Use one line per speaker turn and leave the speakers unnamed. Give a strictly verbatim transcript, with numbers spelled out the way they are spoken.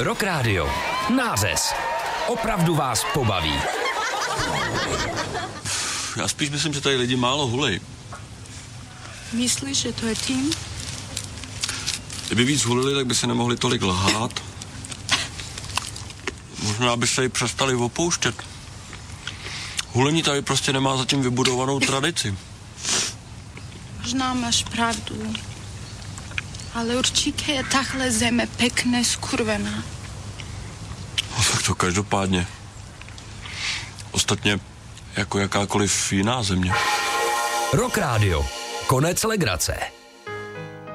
Rock Radio. Nářez. Opravdu vás pobaví.
Já spíš myslím, že tady lidi málo hulej.
Myslíš, že to je tím?
Kdyby víc hulili, tak by se nemohli tolik lhát. Možná by se i přestali opouštět. Hulení tady prostě nemá zatím vybudovanou tradici.
Možná máš pravdu. Ale určitě je tahle zeme pekne skurvená.
No tak to každopádně. Ostatně jako jakákoliv jiná země.
Rock Radio. Konec legrace.